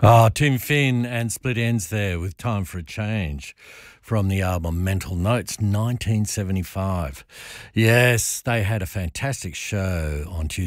Oh, Tim Finn and Split Ends there with Time for a Change from the album Mental Notes 1975. Yes, they had a fantastic show on Tuesday